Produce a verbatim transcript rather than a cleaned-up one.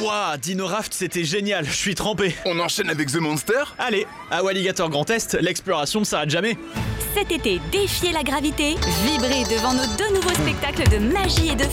Wouah, Dino Raft, c'était génial, je suis trempé. On enchaîne avec The Monster? Allez, à Walligator Grand Est, l'exploration ne s'arrête jamais. Cet été, défiez la gravité, vibrez devant nos deux nouveaux spectacles de magie et de